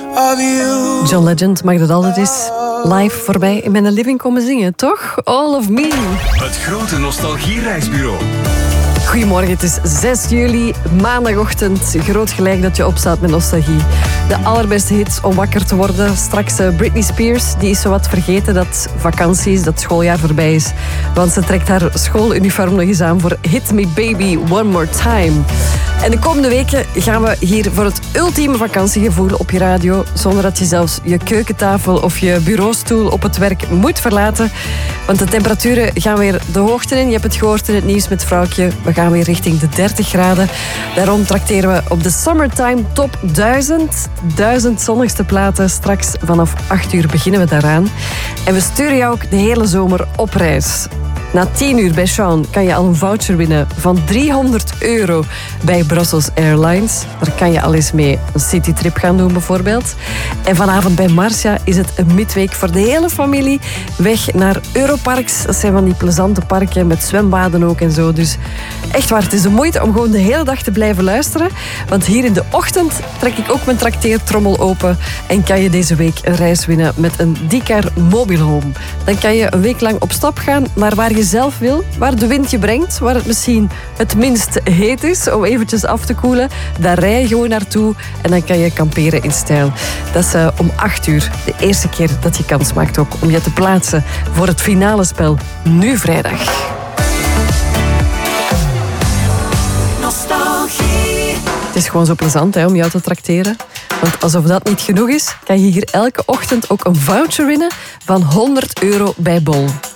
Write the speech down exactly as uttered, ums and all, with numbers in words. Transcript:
of you. John Legend mag dat altijd eens live voorbij in mijn living komen zingen, toch? All of me. Het grote nostalgiereisbureau. Goedemorgen, het is zes juli, maandagochtend. Groot gelijk dat je opstaat met nostalgie. De allerbeste hits om wakker te worden. Straks uh, Britney Spears, die is zowat vergeten dat vakantie is, dat schooljaar voorbij is. Want ze trekt haar schooluniform nog eens aan voor Hit Me Baby One More Time. En de komende weken gaan we hier voor het ultieme vakantiegevoel op je radio, zonder dat je zelfs je keukentafel of je bureaustoel op het werk moet verlaten. Want de temperaturen gaan weer de hoogte in. Je hebt het gehoord in het nieuws met vrouwtje. We gaan weer richting de dertig graden. Daarom trakteren we op de Summertime Top duizend. duizend zonnigste platen. Straks vanaf acht uur beginnen we daaraan. En we sturen jou ook de hele zomer op reis. Na tien uur bij Sean kan je al een voucher winnen van driehonderd euro bij Brussels Airlines. Daar kan je al eens mee een citytrip gaan doen bijvoorbeeld. En vanavond bij Marcia is het een midweek voor de hele familie. Weg naar Europarks. Dat zijn van die plezante parken met zwembaden ook en zo. Dus echt waar, het is de moeite om gewoon de hele dag te blijven luisteren. Want hier in de ochtend trek ik ook mijn trakteertrommel open en kan je deze week een reis winnen met een Dicar Mobile Home. Dan kan je een week lang op stap gaan naar waar je zelf wil, waar de wind je brengt, waar het misschien het minst heet is, om eventjes af te koelen. Daar rij je gewoon naartoe en dan kan je kamperen in stijl. Dat is uh, om acht uur de eerste keer dat je kans maakt ook om je te plaatsen voor het finale spel nu vrijdag. Nostalgie. Het is gewoon zo plezant hè, om jou te trakteren. Want alsof dat niet genoeg is, kan je hier elke ochtend ook een voucher winnen van honderd euro bij Bol.